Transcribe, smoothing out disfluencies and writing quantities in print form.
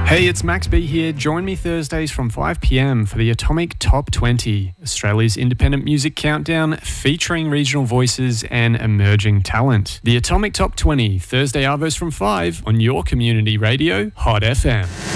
Hey, it's Max B here. Join me Thursdays from 5 p.m. for the Atomic Top 20, Australia's independent music countdown featuring regional voices and emerging talent. The Atomic Top 20, Thursday arvos from 5 on your community radio, Hot FM.